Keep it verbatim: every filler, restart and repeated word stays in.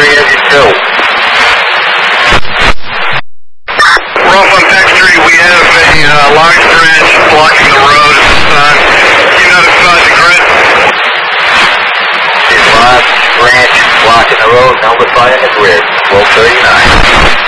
three, as you two. Rolf on Pax three, we have a uh, large branch blocking the road at this time. Can you notify the grid? A large branch blocking the road, notifying the grid. twelve thirty-nine.